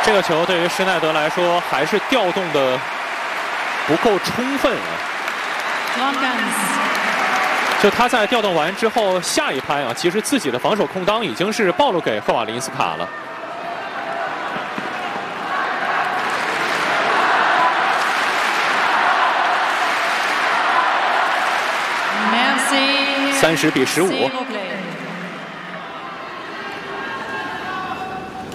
这个球对于施耐德来说还是调动的不够充分啊。就他在调动完之后，下一拍啊，其实自己的防守空当已经是暴露给赫瓦林斯卡了。30比15。